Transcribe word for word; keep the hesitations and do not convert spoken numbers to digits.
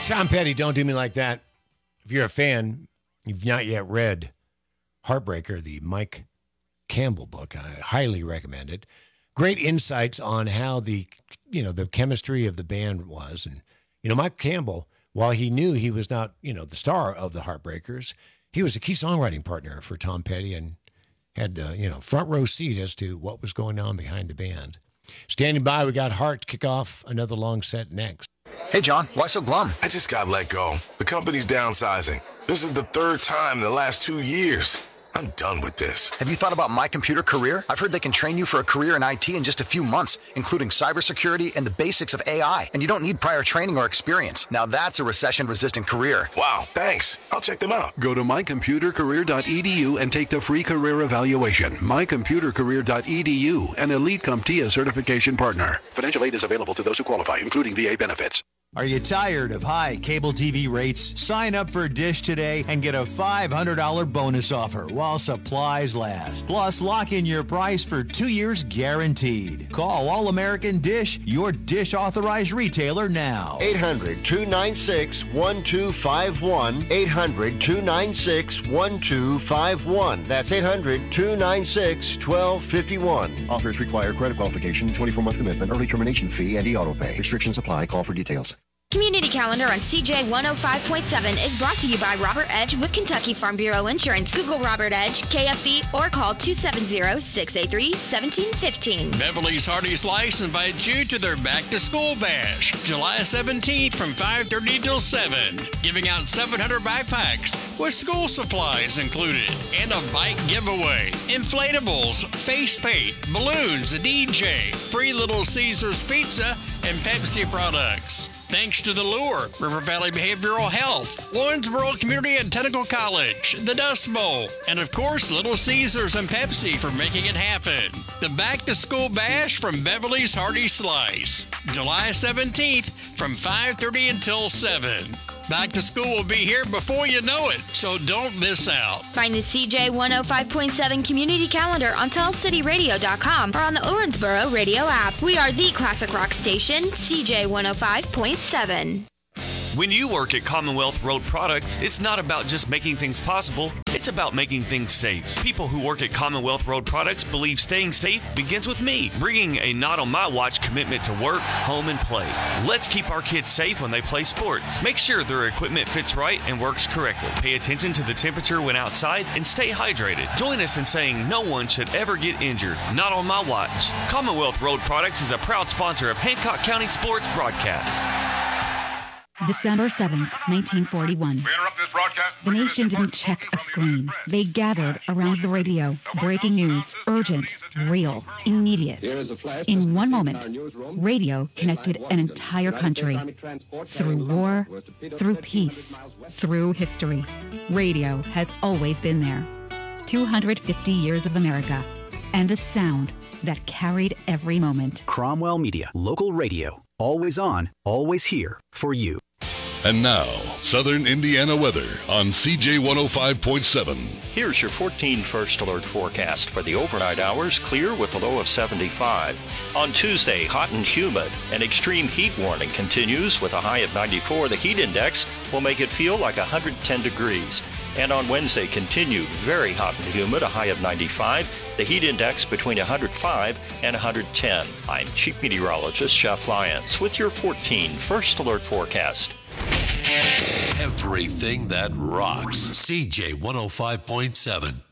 Tom Petty, Don't Do Me Like That. If you're a fan, you've not yet read Heartbreaker, the Mike Campbell book. I highly recommend it. Great insights on how the, you know, the chemistry of the band was. And, you know, Mike Campbell, while he knew he was not, you know, the star of the Heartbreakers, he was a key songwriting partner for Tom Petty and had, uh, you know, front row seat as to what was going on behind the band. Standing by, we got Heart to kick off another long set next. Hey, John, why so glum? I just got let go. The company's downsizing. This is the third time in the last two years. I'm done with this. Have you thought about My Computer Career? I've heard they can train you for a career in I T in just a few months, including cybersecurity and the basics of A I. And you don't need prior training or experience. Now that's a recession-resistant career. Wow, thanks. I'll check them out. Go to my computer career dot e d u and take the free career evaluation. my computer career dot e d u, an Elite CompTIA certification partner. Financial aid is available to those who qualify, including V A benefits. Are you tired of high cable T V rates? Sign up for Dish today and get a five hundred dollars bonus offer while supplies last. Plus, lock in your price for two years guaranteed. Call All American Dish, your Dish authorized retailer now. eight hundred, two nine six, one two five one. eight hundred, two nine six, one two five one. That's eight hundred, two nine six, one two five one. Offers require credit qualification, twenty-four month commitment, early termination fee, and e-auto pay. Restrictions apply. Call for details. Community Calendar on C J one oh five point seven is brought to you by Robert Edge with Kentucky Farm Bureau Insurance. Google Robert Edge, K F B, or call two seven zero, six eight three, one seven one five. Beverly's Hardy Slice invites you to their back-to-school bash, July seventeenth from five thirty till seven, giving out seven hundred backpacks with school supplies included and a bike giveaway, inflatables, face paint, balloons, a D J, free Little Caesars pizza, and Pepsi products. Thanks to The Lure, River Valley Behavioral Health, Owensboro Community and Technical College, the Dust Bowl, and of course Little Caesars and Pepsi for making it happen. The Back to School Bash from Beverly's Hardy Slice, July seventeenth from five thirty until seven. Back to school will be here before you know it, so don't miss out. Find the C J one oh five point seven Community Calendar on tell city radio dot com or on the Owensboro Radio app. We are the classic rock station, C J one oh five point seven. When you work at Commonwealth Road Products, it's not about just making things possible, it's about making things safe. People who work at Commonwealth Road Products believe staying safe begins with me, bringing a not-on-my-watch commitment to work, home, and play. Let's keep our kids safe when they play sports. Make sure their equipment fits right and works correctly. Pay attention to the temperature when outside and stay hydrated. Join us in saying no one should ever get injured. Not on my watch. Commonwealth Road Products is a proud sponsor of Hancock County Sports Broadcasts. December seventh, nineteen forty-one. The nation didn't check a screen. They gathered around the radio. Breaking news, urgent, real, immediate. In one moment, radio connected an entire country. Through war, through peace, through history. Radio has always been there. two hundred fifty years of America. And a sound that carried every moment. Cromwell Media, local radio. Always on, always here for you. And now, Southern Indiana weather on C J one oh five point seven. Here's your fourteen First Alert forecast for the overnight hours, clear with a low of seventy-five. On Tuesday, hot and humid. An extreme heat warning continues with a high of ninety-four. The heat index will make it feel like one hundred ten degrees. And on Wednesday, continued very hot and humid, a high of ninety-five. The heat index between one hundred five and one hundred ten. I'm Chief Meteorologist Jeff Lyons with your fourteen First Alert forecast. Everything that rocks. C J one oh five point seven.